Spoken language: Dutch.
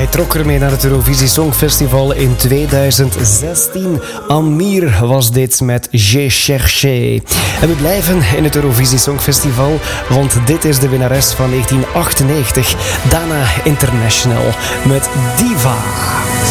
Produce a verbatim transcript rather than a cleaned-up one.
Hij trok ermee naar het Eurovisie Songfestival in tweeduizend zestien. Amir was dit met J'ai cherché. En we blijven in het Eurovisie Songfestival, want dit is de winnares van negentien achtennegentig, Dana International, met Diva.